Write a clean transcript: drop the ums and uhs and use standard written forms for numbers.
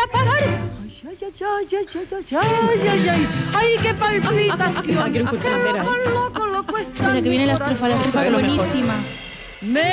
a parar. Ay, qué palpitación. Esta la quiero escuchar entera, Loco, Espera, que viene la estrofa corazón. que es buenísima. Me